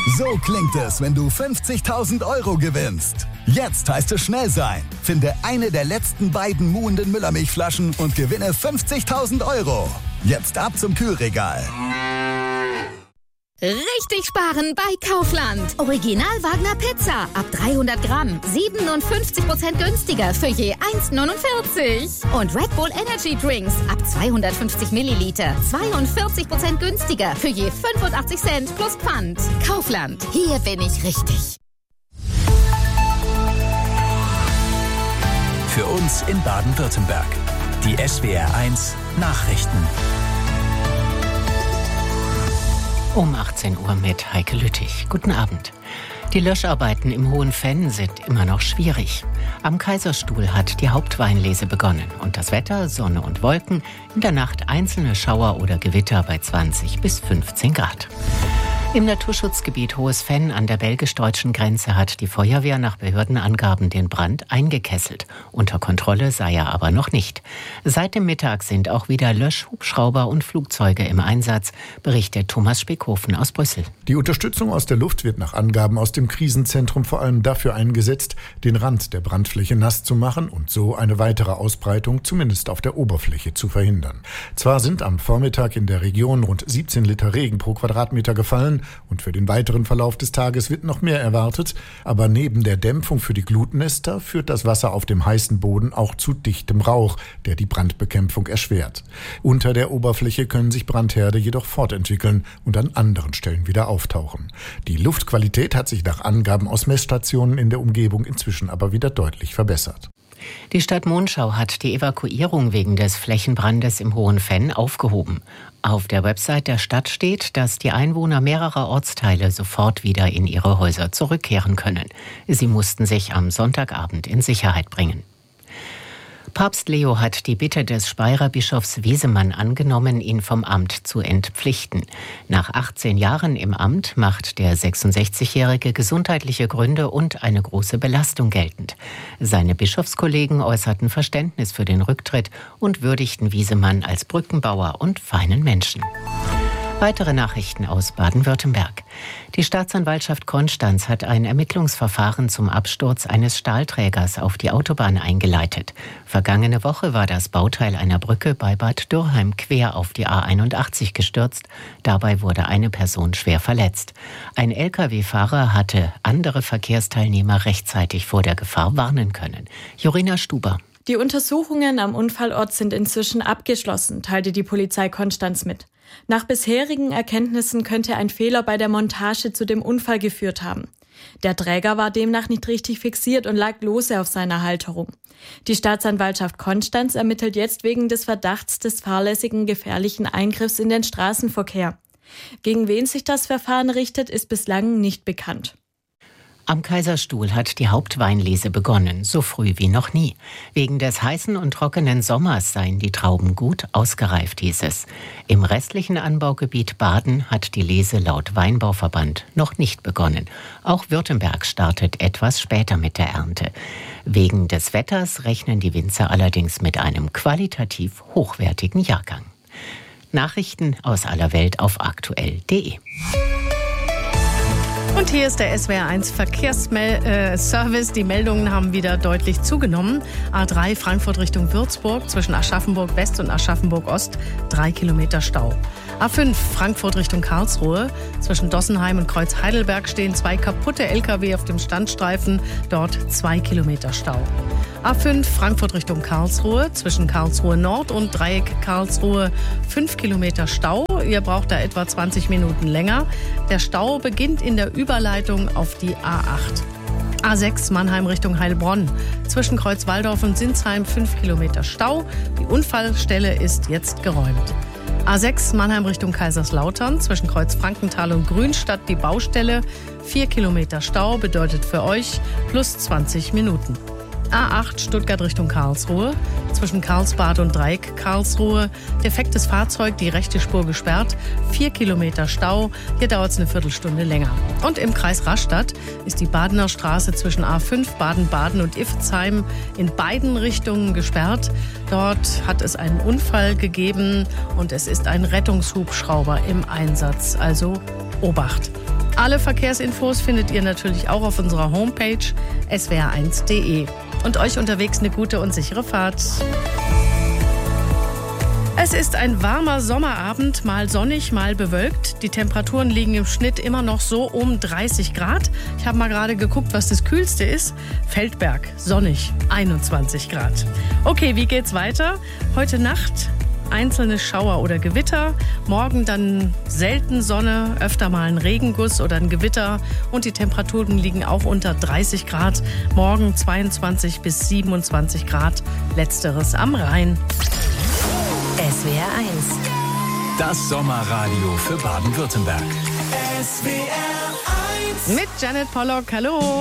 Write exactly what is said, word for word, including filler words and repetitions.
So klingt es, wenn du fünfzigtausend Euro gewinnst. Jetzt heißt es schnell sein. Finde eine der letzten beiden muhenden Müllermilchflaschen und gewinne fünfzigtausend Euro. Jetzt ab zum Kühlregal. Richtig sparen bei Kaufland. Original Wagner Pizza ab dreihundert Gramm. siebenundfünfzig Prozent günstiger für je eins neunundvierzig. Und Red Bull Energy Drinks ab zweihundertfünfzig Milliliter. zweiundvierzig Prozent günstiger für je fünfundachtzig Cent plus Pfand. Kaufland. Hier bin ich richtig. Für uns in Baden-Württemberg. Die S W R eins Nachrichten. Um achtzehn Uhr mit Heike Lüttich. Guten Abend. Die Löscharbeiten im Hohen Venn sind immer noch schwierig. Am Kaiserstuhl hat die Hauptweinlese begonnen. Und das Wetter, Sonne und Wolken, in der Nacht einzelne Schauer oder Gewitter bei zwanzig bis fünfzehn Grad. Im Naturschutzgebiet Hohes Venn an der belgisch-deutschen Grenze hat die Feuerwehr nach Behördenangaben den Brand eingekesselt. Unter Kontrolle sei er aber noch nicht. Seit dem Mittag sind auch wieder Löschhubschrauber und Flugzeuge im Einsatz, berichtet Thomas Speckhofen aus Brüssel. Die Unterstützung aus der Luft wird nach Angaben aus dem Krisenzentrum vor allem dafür eingesetzt, den Rand der Brandfläche nass zu machen und so eine weitere Ausbreitung zumindest auf der Oberfläche zu verhindern. Zwar sind am Vormittag in der Region rund siebzehn Liter Regen pro Quadratmeter gefallen, und für den weiteren Verlauf des Tages wird noch mehr erwartet. Aber neben der Dämpfung für die Glutnester führt das Wasser auf dem heißen Boden auch zu dichtem Rauch, der die Brandbekämpfung erschwert. Unter der Oberfläche können sich Brandherde jedoch fortentwickeln und an anderen Stellen wieder auftauchen. Die Luftqualität hat sich nach Angaben aus Messstationen in der Umgebung inzwischen aber wieder deutlich verbessert. Die Stadt Monschau hat die Evakuierung wegen des Flächenbrandes im Hohen Venn aufgehoben. Auf der Website der Stadt steht, dass die Einwohner mehrerer Ortsteile sofort wieder in ihre Häuser zurückkehren können. Sie mussten sich am Sonntagabend in Sicherheit bringen. Papst Leo hat die Bitte des Speyerer Bischofs Wiesemann angenommen, ihn vom Amt zu entpflichten. Nach achtzehn Jahren im Amt macht der sechsundsechzigjährige gesundheitliche Gründe und eine große Belastung geltend. Seine Bischofskollegen äußerten Verständnis für den Rücktritt und würdigten Wiesemann als Brückenbauer und feinen Menschen. Weitere Nachrichten aus Baden-Württemberg. Die Staatsanwaltschaft Konstanz hat ein Ermittlungsverfahren zum Absturz eines Stahlträgers auf die Autobahn eingeleitet. Vergangene Woche war das Bauteil einer Brücke bei Bad Dürrheim quer auf die A einundachtzig gestürzt. Dabei wurde eine Person schwer verletzt. Ein L K W-Fahrer hatte andere Verkehrsteilnehmer rechtzeitig vor der Gefahr warnen können. Jorina Stuber. Die Untersuchungen am Unfallort sind inzwischen abgeschlossen, teilte die Polizei Konstanz mit. Nach bisherigen Erkenntnissen könnte ein Fehler bei der Montage zu dem Unfall geführt haben. Der Träger war demnach nicht richtig fixiert und lag lose auf seiner Halterung. Die Staatsanwaltschaft Konstanz ermittelt jetzt wegen des Verdachts des fahrlässigen gefährlichen Eingriffs in den Straßenverkehr. Gegen wen sich das Verfahren richtet, ist bislang nicht bekannt. Am Kaiserstuhl hat die Hauptweinlese begonnen, so früh wie noch nie. Wegen des heißen und trockenen Sommers seien die Trauben gut ausgereift, hieß es. Im restlichen Anbaugebiet Baden hat die Lese laut Weinbauverband noch nicht begonnen. Auch Württemberg startet etwas später mit der Ernte. Wegen des Wetters rechnen die Winzer allerdings mit einem qualitativ hochwertigen Jahrgang. Nachrichten aus aller Welt auf aktuell punkt de. Und hier ist der S W R eins Verkehrsservice. Die Meldungen haben wieder deutlich zugenommen. A drei Frankfurt Richtung Würzburg zwischen Aschaffenburg West und Aschaffenburg Ost drei Kilometer Stau. A fünf Frankfurt Richtung Karlsruhe. Zwischen Dossenheim und Kreuz Heidelberg stehen zwei kaputte L K W auf dem Standstreifen. Dort zwei Kilometer Stau. A fünf Frankfurt Richtung Karlsruhe. Zwischen Karlsruhe Nord und Dreieck Karlsruhe fünf Kilometer Stau. Ihr braucht da etwa zwanzig Minuten länger. Der Stau beginnt in der Überleitung auf die A acht. A sechs Mannheim Richtung Heilbronn. Zwischen Kreuzwaldorf und Sinsheim fünf Kilometer Stau. Die Unfallstelle ist jetzt geräumt. A sechs Mannheim Richtung Kaiserslautern. Zwischen Kreuz Frankenthal und Grünstadt die Baustelle. vier Kilometer Stau bedeutet für euch plus zwanzig Minuten. A acht Stuttgart Richtung Karlsruhe. Zwischen Karlsbad und Dreieck Karlsruhe. Defektes Fahrzeug, die rechte Spur gesperrt. vier Kilometer Stau. Hier dauert es eine Viertelstunde länger. Und im Kreis Rastatt ist die Badener Straße zwischen A fünf Baden-Baden und Iffezheim in beiden Richtungen gesperrt. Dort hat es einen Unfall gegeben und es ist ein Rettungshubschrauber im Einsatz. Also Obacht. Alle Verkehrsinfos findet ihr natürlich auch auf unserer Homepage s w r eins punkt d e. Und euch unterwegs eine gute und sichere Fahrt. Es ist ein warmer Sommerabend, mal sonnig, mal bewölkt. Die Temperaturen liegen im Schnitt immer noch so um dreißig Grad. Ich habe mal gerade geguckt, was das Kühlste ist. Feldberg, sonnig, einundzwanzig Grad. Okay, wie geht's weiter? Heute Nacht einzelne Schauer oder Gewitter. Morgen dann selten Sonne, öfter mal ein Regenguss oder ein Gewitter. Und die Temperaturen liegen auch unter dreißig Grad. Morgen zweiundzwanzig bis siebenundzwanzig Grad. Letzteres am Rhein. S W R eins. Das Sommerradio für Baden-Württemberg. Mit Janet Pollock, hallo.